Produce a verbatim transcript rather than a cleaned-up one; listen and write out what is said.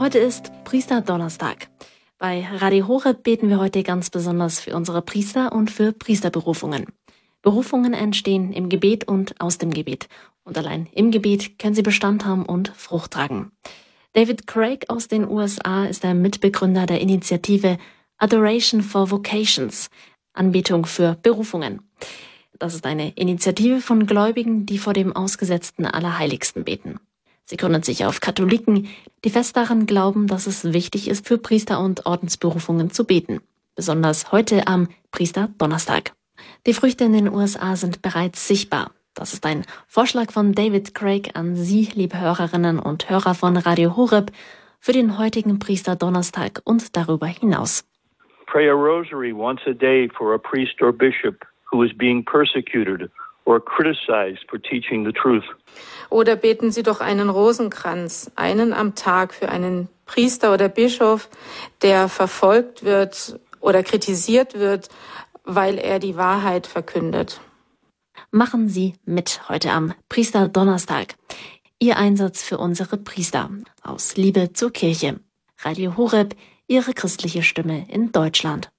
Heute ist Priesterdonnerstag. Bei Radio Horeb beten wir heute ganz besonders für unsere Priester und für Priesterberufungen. Berufungen entstehen im Gebet und aus dem Gebet. Und allein im Gebet können sie Bestand haben und Frucht tragen. David Craig aus den U S A ist der Mitbegründer der Initiative Adoration for Vocations, Anbetung für Berufungen. Das ist eine Initiative von Gläubigen, die vor dem ausgesetzten Allerheiligsten beten. Sie gründet sich auf Katholiken, die fest daran glauben, dass es wichtig ist, für Priester- und Ordensberufungen zu beten. Besonders heute am Priesterdonnerstag. Die Früchte in den U S A sind bereits sichtbar. Das ist ein Vorschlag von David Craig an Sie, liebe Hörerinnen und Hörer von Radio Horeb, für den heutigen Priesterdonnerstag und darüber hinaus. Pray a rosary once a day for a priest or bishop who is being persecuted or criticized for teaching the truth. Oder beten Sie doch einen Rosenkranz, einen am Tag, für einen Priester oder Bischof, der verfolgt wird oder kritisiert wird, weil er die Wahrheit verkündet. Machen Sie mit heute am Priesterdonnerstag. Ihr Einsatz für unsere Priester aus Liebe zur Kirche. Radio Horeb, Ihre christliche Stimme in Deutschland.